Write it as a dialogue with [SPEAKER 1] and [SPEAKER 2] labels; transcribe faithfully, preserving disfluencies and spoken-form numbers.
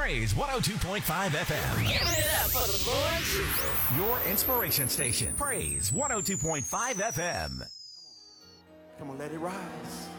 [SPEAKER 1] Praise one oh two point five F M.
[SPEAKER 2] Give it up for the Lord Jesus.
[SPEAKER 1] Your inspiration station. Praise one oh two point five F M.
[SPEAKER 3] Come on, let it rise.